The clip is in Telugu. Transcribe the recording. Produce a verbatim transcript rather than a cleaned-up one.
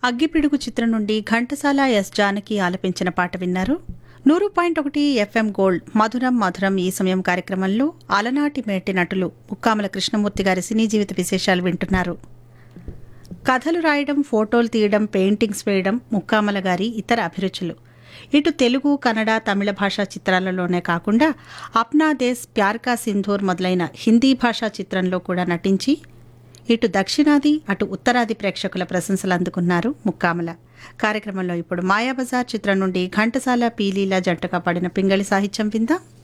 అగ్గిపిడుగు చిత్రం నుండి ఘంటసాల ఎస్ జానకి ఆలపించిన పాట విన్నారు. నూరు పాయింట్ ఒకటి ఎఫ్ఎం గోల్డ్ మధురం మధురం ఈ సమయం కార్యక్రమంలో అలనాటి మేటి నటులు ముక్కామల కృష్ణమూర్తి గారి సినీ జీవిత విశేషాలు వింటున్నారు. కథలు రాయడం, ఫోటోలు తీయడం, పెయింటింగ్స్ వేయడం ముక్కామల గారి ఇతర అభిరుచులు. ఇటు తెలుగు, కన్నడ, తమిళ భాషా చిత్రాలలోనే కాకుండా అప్నా దేశ్, ప్యార్ కా సింధూర్ మొదలైన హిందీ భాషా చిత్రంలో కూడా నటించి ఇటు దక్షిణాది అటు ఉత్తరాది ప్రేక్షకుల ప్రశంసలు అందుకున్నారు ముక్కామల. కార్యక్రమంలో ఇప్పుడు మాయాబజార్ చిత్రం నుండి ఘంటసాల పీలీల జంటగా పాడిన పింగళి సాహిత్యం విందాం.